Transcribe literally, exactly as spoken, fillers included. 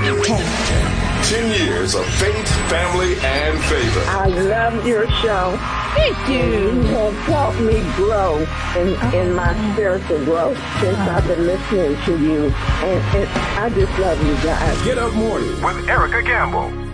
Ten years of faith, family, and favor. I love your show. Thank you. You have helped me grow in, in my spiritual growth since I've been listening to you. And, and I just love you guys. Get Up Morning with Erica Campbell.